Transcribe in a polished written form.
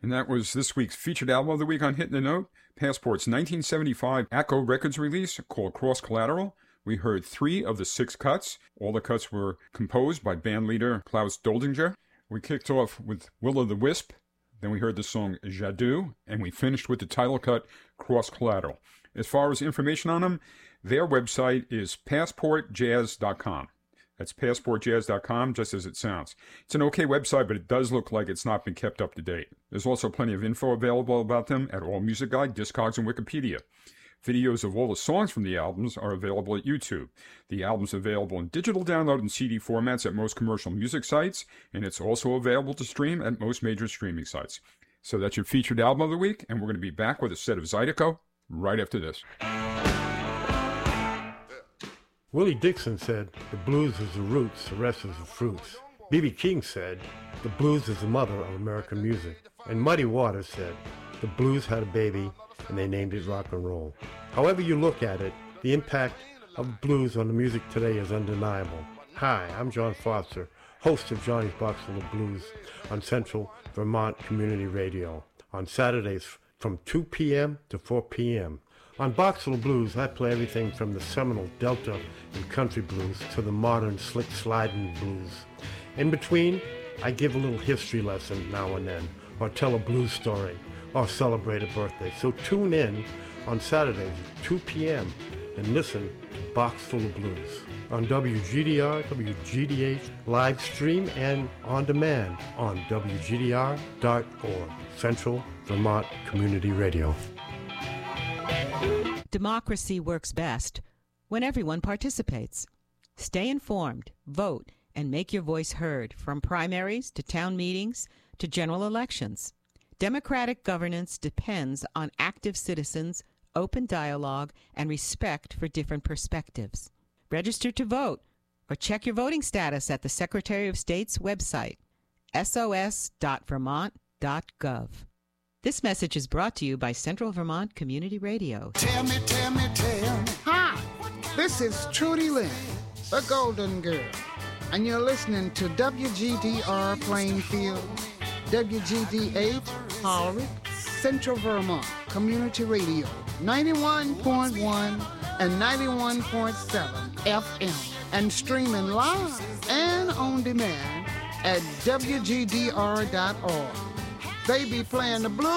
And that was this week's featured album of the week on Hitting the Note, Passport's 1975 Atco Records release called Cross Collateral. We heard 3 of the 6 cuts. All the cuts were composed by band leader Klaus Doldinger. We kicked off with Will-O-The-Wisp. Then we heard the song Jadoo, and we finished with the title cut, Cross Collateral. As far as information on them, their website is passportjazz.com. That's passportjazz.com, just as it sounds. It's an okay website, but it does look like it's not been kept up to date. There's also plenty of info available about them at AllMusic Guide, Discogs, and Wikipedia. Videos of all the songs from the albums are available at YouTube. The album's available in digital download and CD formats at most commercial music sites, and it's also available to stream at most major streaming sites. So that's your featured album of the week, and we're going to be back with a set of Zydeco right after this. Willie Dixon said, the blues is the roots, the rest is the fruits. B.B. King said, the blues is the mother of American music. And Muddy Waters said, the blues had a baby and they named it rock and roll. However you look at it, the impact of blues on the music today is undeniable. Hi, I'm John Foster, host of Johnny's Box Full of Blues on Central Vermont Community Radio on Saturdays from 2 p.m. to 4 p.m. On Boxful of Blues, I play everything from the seminal Delta and country blues to the modern slick sliding blues. In between, I give a little history lesson now and then, or tell a blues story, or celebrate a birthday. So tune in on Saturdays at 2 p.m. and listen to Boxful of Blues on WGDR, WGDH, live stream, and on demand on WGDR.org, Central Vermont Community Radio. Democracy works best when everyone participates. Stay informed, vote, and make your voice heard from primaries to town meetings to general elections. Democratic governance depends on active citizens, open dialogue, and respect for different perspectives. Register to vote or check your voting status at the Secretary of State's website, sos.vermont.gov. This message is brought to you by Central Vermont Community Radio. Tell me. Hi, this is Trudy Lynn, the Golden Girl, and you're listening to WGDR Plainfield, WGDH Hollywood, Central Vermont Community Radio, 91.1 and 91.7 FM, and streaming live and on demand at WGDR.org. They be playing the blues